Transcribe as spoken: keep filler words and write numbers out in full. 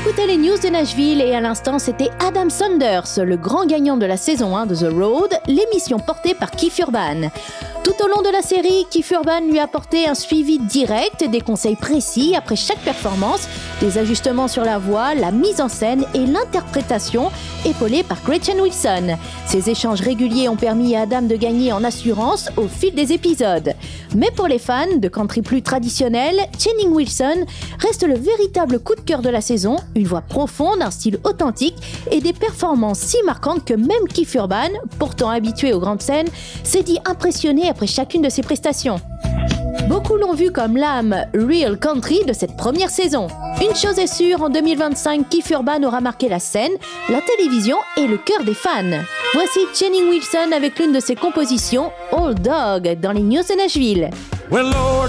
écoutez les news de Nashville et à l'instant c'était Adam Saunders, le grand gagnant de la saison un de The Road, l'émission portée par Keith Urban. Tout au long de la série, Keith Urban lui a apporté un suivi direct, des conseils précis après chaque performance, des ajustements sur la voix, la mise en scène et l'interprétation, épaulés par Gretchen Wilson. Ces échanges réguliers ont permis à Adam de gagner en assurance au fil des épisodes. Mais pour les fans de country plus traditionnels, Channing Wilson reste le véritable coup de cœur de la saison, une voix profonde, un style authentique et des performances si marquantes que même Keith Urban, pourtant habitué aux grandes scènes, s'est dit impressionné après chacune de ses prestations. Beaucoup l'ont vu comme l'âme Real Country de cette première saison. Une chose est sûre, en deux mille vingt-cinq, Keith Urban aura marqué la scène, la télévision et le cœur des fans. Voici Channing Wilson avec l'une de ses compositions, Old Dog, dans les news de Nashville. Well, Lord.